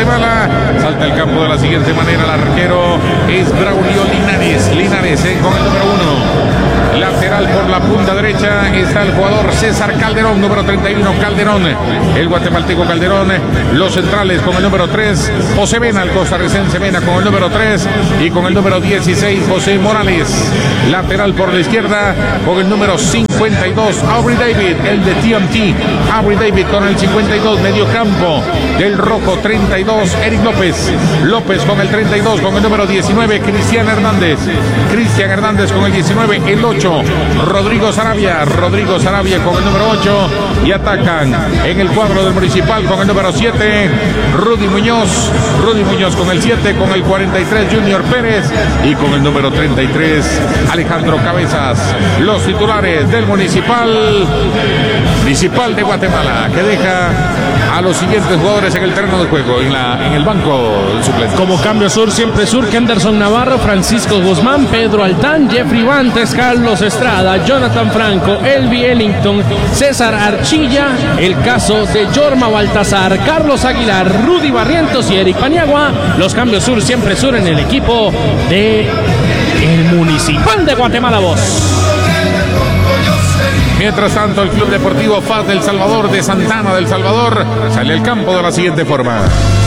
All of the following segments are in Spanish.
Guatemala. Salta el campo de la siguiente manera. El arquero es Braulio Linares con el número 1. Lateral por la punta derecha está el jugador César Calderón, número 31, Calderón, el guatemalteco Calderón. Los centrales con el número 3, José Mena, el costarricense Mena con el número 3 y con el número 16, José Morales. Lateral por la izquierda con el número 52, Aubrey David, el de TMT. Aubrey David con el 52, medio campo del rojo 32, Eric López con el 32, con el número 19, Cristian Hernández con el 19, el 8, Rodrigo Sarabia con el número 8, y atacan en el cuadro del Municipal con el número 7, Rudy Muñoz con el 7, con el 43, Junior Pérez, y con el número 33, Alejandro Cabezas. Los titulares del Municipal de Guatemala, que deja a los siguientes jugadores en el terreno de juego, en el banco del suplente. Como cambio siempre sur, Henderson Navarro, Francisco Guzmán, Pedro Altán, Jeffrey Vantes, Carlos Estrada, Jonathan Franco, Elvi Ellington, César Archilla, el caso de Jorma Baltazar, Carlos Aguilar, Rudy Barrientos y Eric Paniagua. Los cambios siempre sur en el equipo de el Municipal de Guatemala, voz. Mientras tanto, el Club Deportivo FAS del Salvador, de Santana del Salvador, sale al campo de la siguiente forma.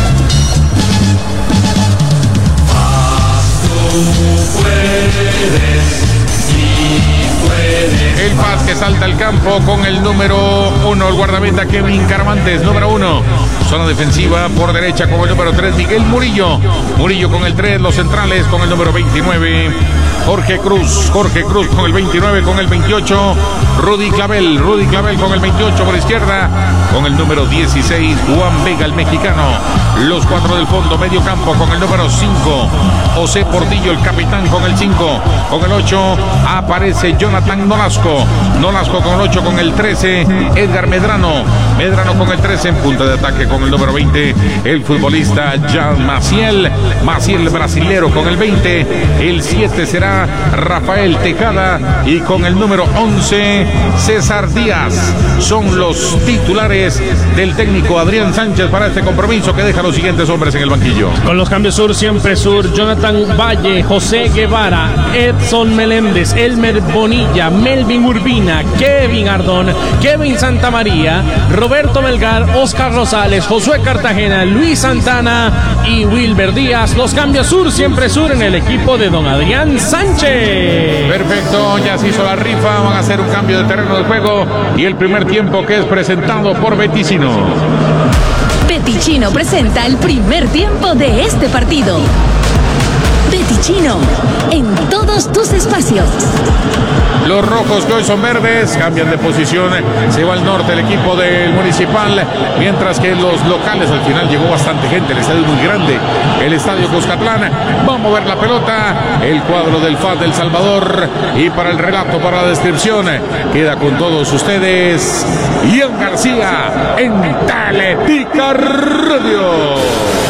El FAS que salta al campo con el número 1, el guardameta Kevin Caramantes, número 1. Zona defensiva por derecha con el número 3, Miguel Murillo con el 3, los centrales con el número 29. Jorge Cruz con el 29, con el 28, Rudy Clavel con el 28 por izquierda, con el número 16, Juan Vega, el mexicano. Los 4 del fondo, medio campo con el número 5, José Portillo, el capitán con el 5, con el 8 aparece Jonathan Nolasco con el 8, con el 13, Edgar Medrano con el 13, en punta de ataque con el número 20, el futbolista Jean Maciel brasilero con el 20, el 7 será Rafael Tejada, y con el número 11 César Díaz. Son los titulares del técnico Adrián Sánchez para este compromiso, que deja a los siguientes hombres en el banquillo. Con los cambios siempre sur, Jonathan Valle, José Guevara, Edson Meléndez, Elmer Bonilla, Melvin Urbina, Kevin Ardón, Kevin Santamaría, Roberto Melgar, Oscar Rosales, Josué Cartagena, Luis Santana y Wilber Díaz. Los cambios siempre sur en el equipo de don Adrián Sánchez. Perfecto, ya se hizo la rifa, van a hacer un cambio de terreno de juego y el primer tiempo, que es presentado por Beticino. Beticino presenta el primer tiempo de este partido. Beticino, en todos tus espacios. Los rojos, que hoy son verdes, cambian de posición, se va al norte el equipo del Municipal, mientras que los locales, al final llegó bastante gente, el estadio es muy grande, el estadio Cuscatlán. Va a mover la pelota el cuadro del FAS del Salvador, y para el relato, para la descripción, queda con todos ustedes Ian García en Teletica Radio.